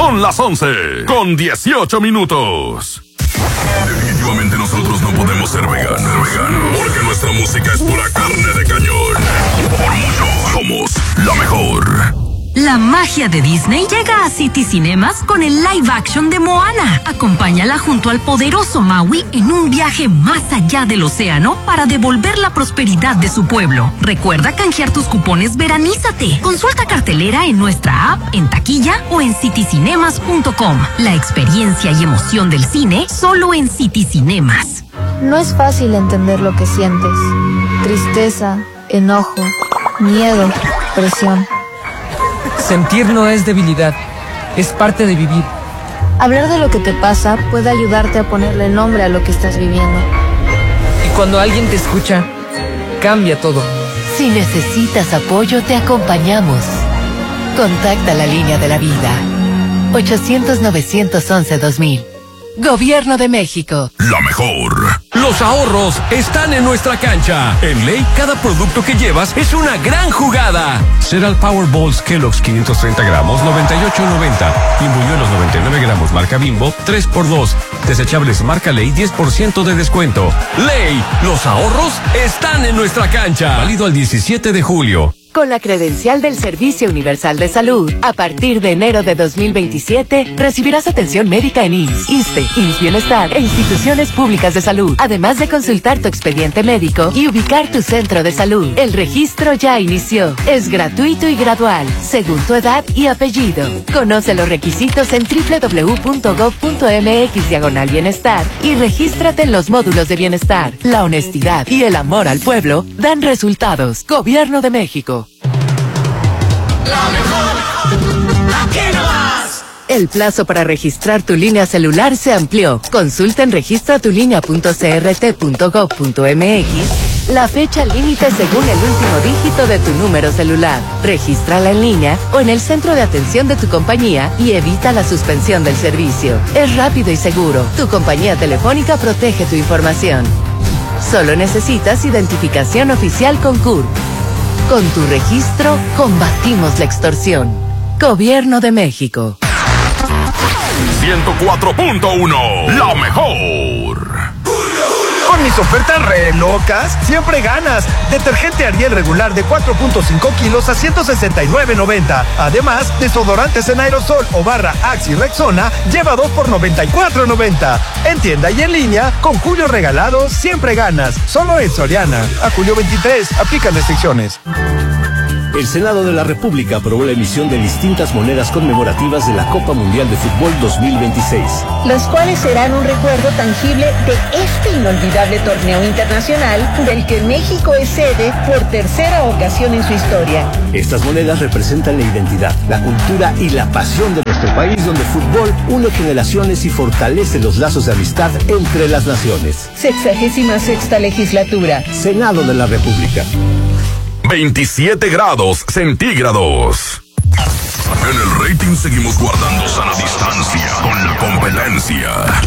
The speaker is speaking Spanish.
Son las 11:18. Definitivamente nosotros no podemos ser veganos, porque nuestra música es pura carne de cañón. Por mucho, somos la mejor. La magia de Disney llega a City Cinemas con el live action de Moana. Acompáñala junto al poderoso Maui en un viaje más allá del océano para devolver la prosperidad de su pueblo. Recuerda canjear tus cupones Veranízate. Consulta cartelera en nuestra app, en taquilla o en citycinemas.com. La experiencia y emoción del cine solo en City Cinemas. No es fácil entender lo que sientes. Tristeza, enojo, miedo, presión. Sentir no es debilidad, es parte de vivir. Hablar de lo que te pasa puede ayudarte a ponerle nombre a lo que estás viviendo. Y cuando alguien te escucha, cambia todo. Si necesitas apoyo, te acompañamos. Contacta la línea de la vida. 800-911-2000. Gobierno de México. La mejor. Los ahorros están en nuestra cancha. En Ley, cada producto que llevas es una gran jugada. Cereal Powerballs Kellogg's 530 gramos, 98.90. Imbuñuelos 99 gramos, marca Bimbo, 3x2. Desechables marca Ley, 10% de descuento. Ley, los ahorros están en nuestra cancha. Válido al 17 de julio. Con la credencial del Servicio Universal de Salud, a partir de enero de 2027, recibirás atención médica en IMSS, ISSSTE, IMSS Bienestar e instituciones públicas de salud, además de consultar tu expediente médico y ubicar tu centro de salud. El registro ya inició. Es gratuito y gradual, según tu edad y apellido. Conoce los requisitos en www.gov.mx/bienestar y regístrate en los módulos de bienestar. La honestidad y el amor al pueblo dan resultados. Gobierno de México. La mejor, aquí nomás. El plazo para registrar tu línea celular se amplió. Consulta en registratulinea.crt.gov.mx la fecha límite según el último dígito de tu número celular. Regístrala en línea o en el centro de atención de tu compañía y evita la suspensión del servicio. Es rápido y seguro. Tu compañía telefónica protege tu información. Solo necesitas identificación oficial con CURP. Con tu registro, combatimos la extorsión. Gobierno de México. 104.1, la mejor. Con mis ofertas re locas, siempre ganas. Detergente Ariel regular de 4.5 kilos a 169.90. Además, desodorantes en aerosol o barra Axe y Rexona, lleva 2 por 94.90. En tienda y en línea, con Julio Regalado, siempre ganas. Solo en Soriana. A julio 23, aplican restricciones. El Senado de la República aprobó la emisión de distintas monedas conmemorativas de la Copa Mundial de Fútbol 2026. Las cuales serán un recuerdo tangible de este inolvidable torneo internacional del que México es sede por tercera ocasión en su historia. Estas monedas representan la identidad, la cultura y la pasión de nuestro país, donde el fútbol une generaciones y fortalece los lazos de amistad entre las naciones. 66ª legislatura. Senado de la República. 27 grados centígrados. En el rating seguimos guardando sana distancia con la competencia.